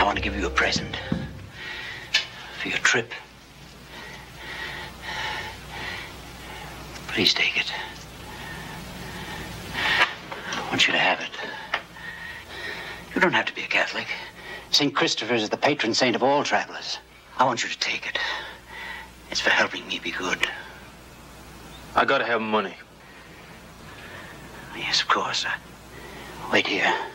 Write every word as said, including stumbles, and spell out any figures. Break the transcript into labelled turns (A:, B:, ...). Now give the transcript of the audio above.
A: I want to give you a present for your trip. Please take it. I want you to have it. You don't have to be a Catholic. Saint Christopher is the patron saint of all travelers. I want you to take it. It's for helping me be good.
B: I gotta have money.
A: Yes, of course. Uh, wait here.